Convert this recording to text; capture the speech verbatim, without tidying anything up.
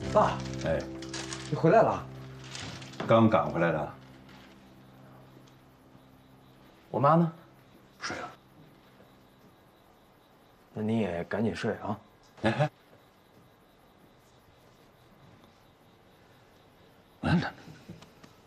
爸， 哎， 你回来了？ 刚赶回来的。 我妈呢？ 睡了。 那你也赶紧睡啊。 哎哎，